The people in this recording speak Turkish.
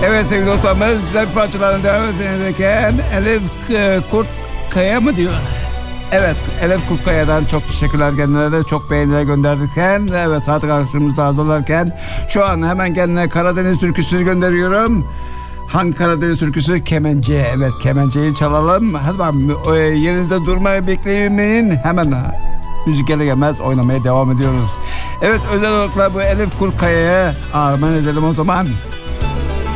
Evet sevgili dostlarımız, güzel parçalarına devam ederken Elif Kurtkaya mı diyor? Evet, Elif Kurtkaya'dan çok teşekkürler kendilerine, çok beğeniler gönderirken, evet saat karşımızda hazırlarken şu an hemen kendine Karadeniz türküsü gönderiyorum. Hangi Karadeniz türküsü? Kemence. Evet, kemenceyi çalalım. Hadi bakalım, yerinizde durmayı beklemeyin, hemen müzik gelir gelmez oynamaya devam ediyoruz. Evet, özel olarak bu Elif Kurtkaya'ya armağan edelim o zaman.